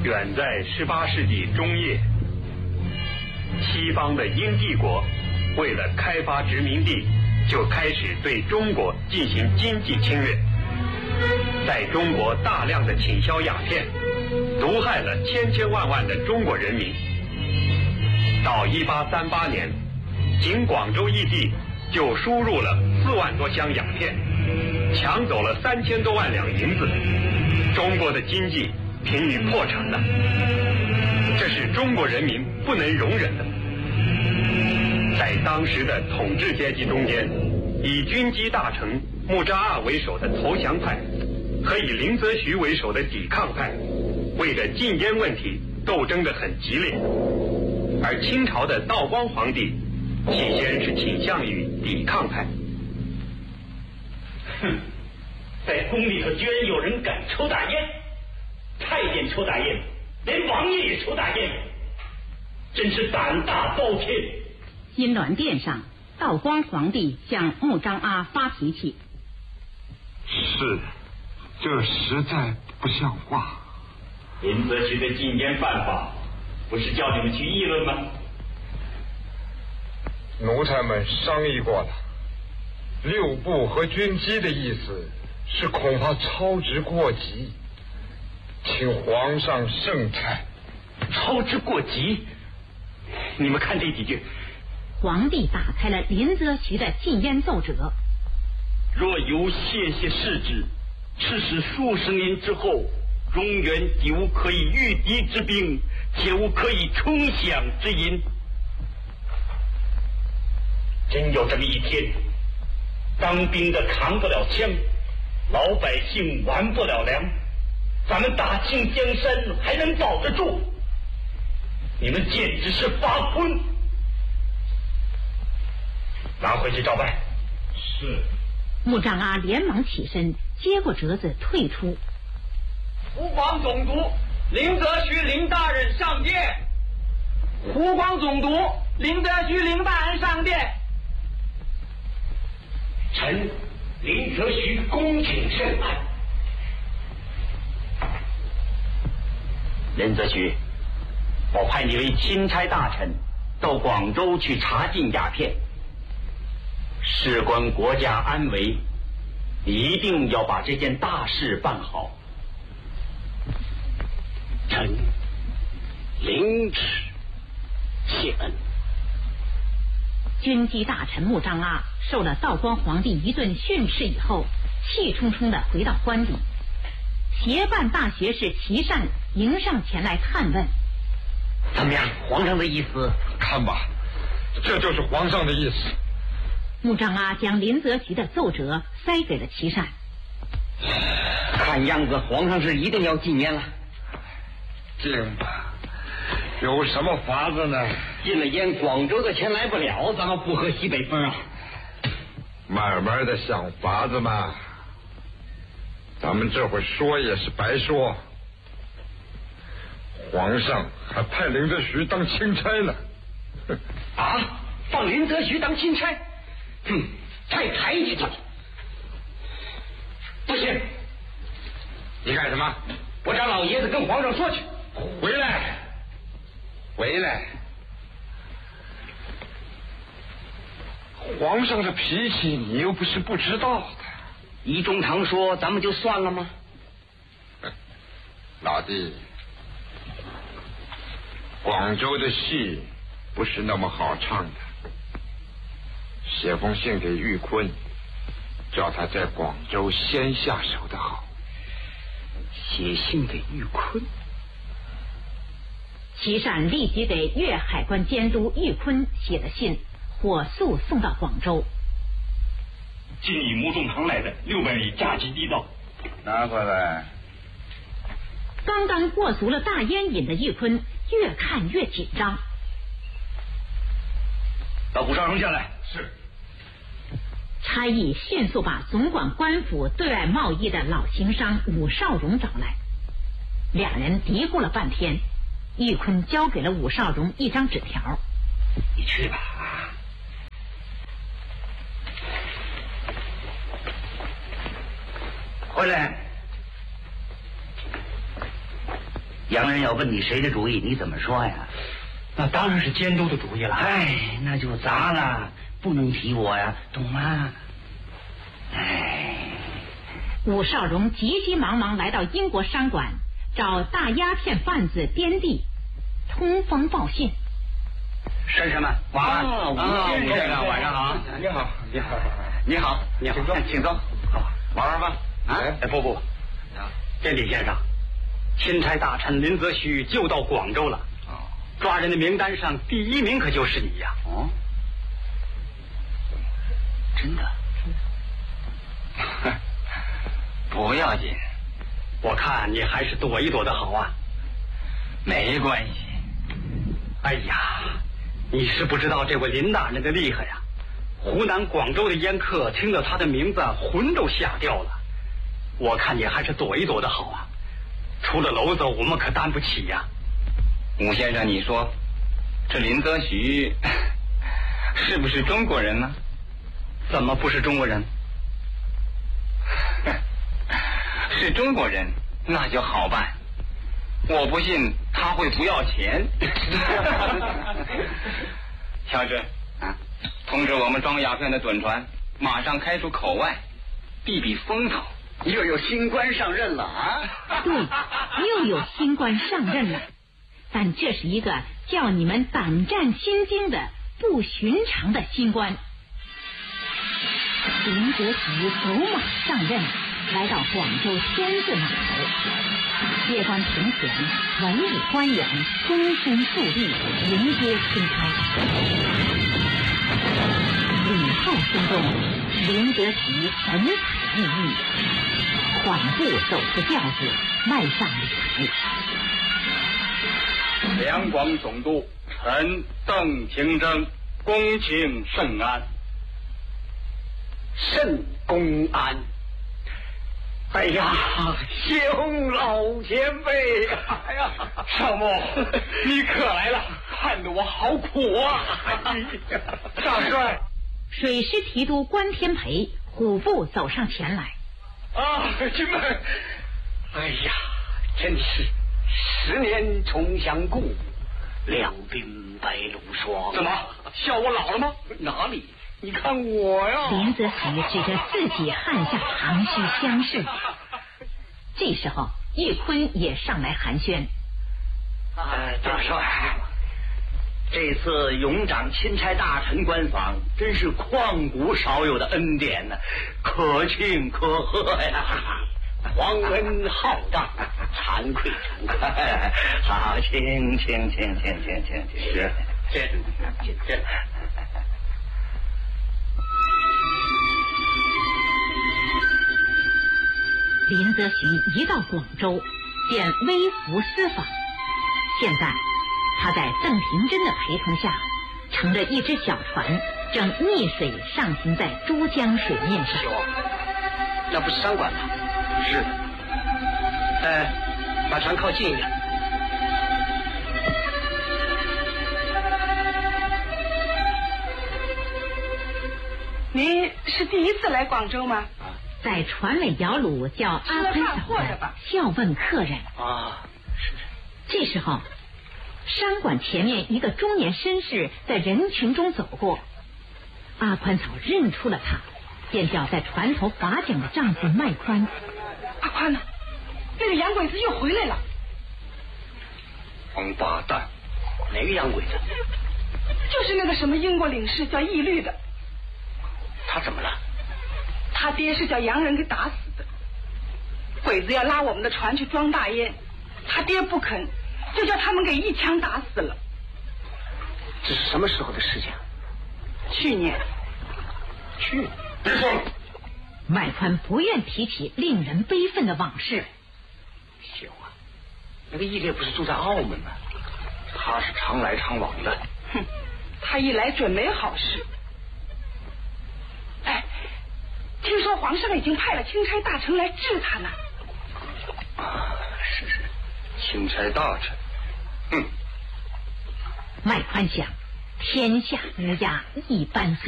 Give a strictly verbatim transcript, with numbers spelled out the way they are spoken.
远在十八世纪中叶，西方的英帝国为了开发殖民地，就开始对中国进行经济侵略，在中国大量的倾销鸦片，毒害了千千万万的中国人民。到一八三八年，仅广州一地就输入了四万多箱鸦片，抢走了三千多万两银子，中国的经济濒于破产了。这是中国人民不能容忍的。在当时的统治阶级中间，以军机大臣穆扎阿为首的投降派和以林则徐为首的抵抗派，为着禁烟问题斗争得很激烈。而清朝的道光皇帝起先是倾向于抵抗派。 哼，在宫里头居然有人敢抽大烟，太监抽大烟，连王爷也抽大烟，真是胆大包天。 金銮殿上，道光皇帝向穆彰阿发脾气： 是，这实在不像话。 林则徐的禁烟犯法，不是叫你们去议论吗？ 奴才们商议过了，六部和军机的意思是恐怕操之过急，请皇上圣裁。 操之过急？你们看这几句。 皇帝打开了林则徐的禁烟奏折。 若由谢谢世旨，刺史数十年之后，中原既无可以御敌之兵，且无可以冲饷之银。真有这么一天，当兵的扛不了枪，老百姓完不了粮，咱们大清江山还能保得住？你们简直是发昏！拿回去照办。 是。 穆彰阿连忙起身，接过折子退出。 湖广总督林则徐林大人上殿。湖广总督林则徐林大人上殿。 臣林则徐恭请圣安。林则徐，我派你为钦差大臣，到广州去查禁鸦片，事关国家安危，你一定要把这件大事办好。臣领旨谢恩。 军机大臣穆彰阿受了道光皇帝一顿训斥以后，气冲冲地回到官邸。协办大学士琦善迎上前来探问： 怎么样？皇上的意思？ 看吧，这就是皇上的意思。 穆彰阿将林则徐的奏折塞给了琦善。 看样子皇上是一定要禁烟了。 禁吧，有什么法子呢？ 禁了烟，广州的钱来不了，咱们不喝西北风啊。 慢慢的想法子嘛，咱们这会说也是白说。皇上还派林则徐当钦差呢。 啊，放林则徐当钦差？哼，太抬举他了。不行， 你干什么？ 我找老爷子跟皇上说去。 回来，回来！皇上的脾气你又不是不知道的。 仪中堂说咱们就算了吗？ 老弟，广州的戏不是那么好唱的。写封信给玉坤，叫他在广州先下手的好。 写信给玉坤。 琦善立即给粤海关监督玉坤写了信，火速送到广州。 进以穆仲堂来的六百里甲级地道， 拿回来。 刚刚过足了大烟瘾的玉坤越看越紧张。 到古少荣下来。 是。 差役迅速把总管官府对外贸易的老行商武少荣找来，两人嘀咕了半天。玉坤交给了武少荣一张纸条： 你去吧。回来。 洋人要问你谁的主意，你怎么说呀？ 那当然是监督的主意了。 哎，那就砸了，不能提我呀，懂吗？哎， 武少荣急急忙忙来到英国商馆，找大鸦片贩子颠地通风报信。 绅士们，晚安。 啊， 武先生，晚上好。 你好，你好， 你好，你好， 请坐， 请坐。好，玩玩吧。啊， 哎，不不，颠地先生，钦差大臣林则徐就到广州了。 哦， 抓人的名单上第一名可就是你呀。 哦，真的？不要紧， 我看你还是躲一躲的好啊。 没关系。 哎呀，你是不知道这位林大人的厉害呀！湖南广州的烟客听到他的名字，魂都吓掉了。我看你还是躲一躲的好啊，出了篓子我们可担不起呀。 武先生，你说这林则徐是不是中国人呢？ 怎么不是中国人？ 是中国人，那就好办。我不信他会不要钱。乔治啊，通知我们装鸦片的趸船马上开出口外，避避风头。 又有新官上任了啊！ 对，又有新官上任了，但这是一个叫你们胆战心惊的不寻常的新官。林则徐走马上任，来到广州签字码头，接官庭前，文武官员躬身肃立，迎接钦差。礼炮声中，林则徐神采奕奕，缓步走出轿子，迈上礼台。 两广总督臣邓廷珍恭请圣安。圣公安。哎呀，兄老前辈，哎呀，少默，你可来了，看得我好苦啊！大帅， 水师提督关天培虎步走上前来。 啊，军们，哎呀，真是十年重相顾，两鬓白露霜。怎么笑我老了吗？哪里？你看我呀！ 林则徐指着自己汗下长吁相视。这时候，叶坤也上来寒暄。 哎，大帅，这次勇长钦差大臣官访，真是旷古少有的恩典呢、啊，可庆可贺呀！皇恩浩荡，惭愧惭愧。好，请请请请请请请，是，这这这。 林则徐一到广州，便微服私访。现在，他在邓廷珍的陪同下，乘着一只小船，正逆水上行在珠江水面上。 兄，那不是商馆吗？是的。呃，把船靠近一点。 您是第一次来广州吗？ 在船尾摇橹叫阿坤嫂的笑问客人。 啊，是是。 这时候，商馆前面一个中年绅士在人群中走过，阿宽嫂认出了他，便叫在船头划桨的丈夫麦宽。 阿宽呢？那个洋鬼子又回来了。 王八蛋！哪个洋鬼子？ 就是那个什么英国领事叫义律的。 他怎么了？ 他爹是叫洋人给打死的。鬼子要拉我们的船去装大烟，他爹不肯，就叫他们给一枪打死了。 这是什么时候的事情？ 去年。 去年？别说了。 麦宽不愿提起令人悲愤的往事。 行啊，那个义烈不是住在澳门吗？他是常来常往的。 哼，他一来准没好事。哎，听说皇上已经派了钦差大臣来治他呢。 啊，是是，钦差大臣。哼。 麦宽想，天下乌鸦一般。